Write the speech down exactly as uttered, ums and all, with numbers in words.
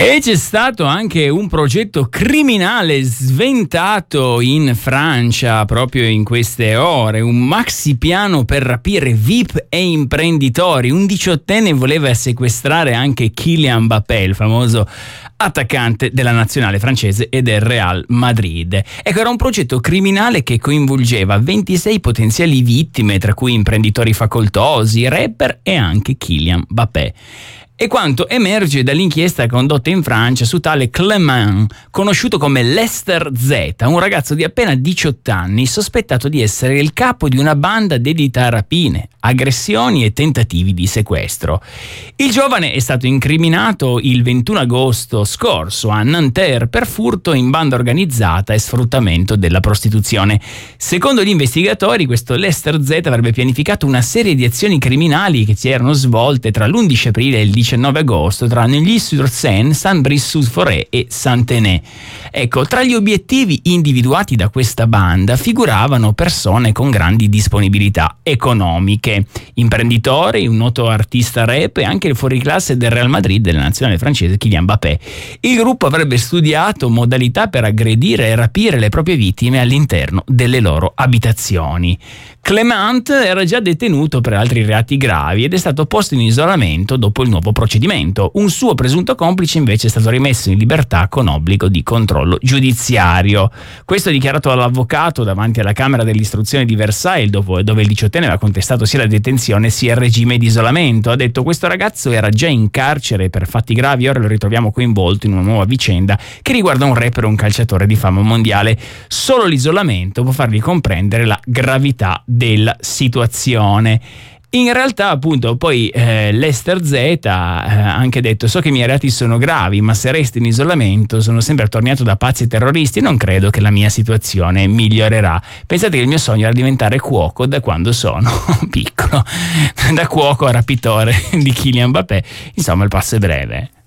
E c'è stato anche un progetto criminale sventato in Francia proprio in queste ore, un maxi piano per rapire V I P e imprenditori. Un diciottenne voleva sequestrare anche Kylian Mbappé, il famoso attaccante della nazionale francese e del Real Madrid. Ecco, era un progetto criminale che coinvolgeva ventisei potenziali vittime, tra cui imprenditori facoltosi, rapper e anche Kylian Mbappé. E quanto emerge dall'inchiesta condotta in Francia su tale Clément, conosciuto come Lester Z, un ragazzo di appena diciotto anni sospettato di essere il capo di una banda dedita a rapine, aggressioni e tentativi di sequestro. Il giovane è stato incriminato il ventuno agosto scorso a Nanterre per furto in banda organizzata e sfruttamento della prostituzione. Secondo gli investigatori, questo Lester Z avrebbe pianificato una serie di azioni criminali che si erano svolte tra l'undici aprile e il diciannove agosto tra Neuilly-sur-Seine, Saint-Brice-sous-Forêt e Saint-Tenay. Ecco, tra gli obiettivi individuati da questa banda figuravano persone con grandi disponibilità economiche, imprenditori, un noto artista rap e anche il fuoriclasse del Real Madrid della nazionale francese Kylian Mbappé. Il gruppo avrebbe studiato modalità per aggredire e rapire le proprie vittime all'interno delle loro abitazioni. Clément era già detenuto per altri reati gravi ed è stato posto in isolamento dopo il nuovo procedimento. Un suo presunto complice invece è stato rimesso in libertà con obbligo di controllo giudiziario. Questo è dichiarato dall'avvocato davanti alla Camera dell'Istruzione di Versailles, dove, dove il diciottenne aveva contestato sia la detenzione sia il regime di isolamento. Ha detto: questo ragazzo era già in carcere per fatti gravi, ora lo ritroviamo coinvolto in una nuova vicenda che riguarda un rapper e un calciatore di fama mondiale. Solo l'isolamento può fargli comprendere la gravità della situazione. In realtà, appunto, poi eh, Lester Z eh, ha anche detto: so che i miei reati sono gravi, ma se resto in isolamento sono sempre attorniato da pazzi e terroristi e non credo che la mia situazione migliorerà. Pensate che il mio sogno era diventare cuoco da quando sono piccolo. Da cuoco a rapitore di Kylian Mbappé, insomma il passo è breve.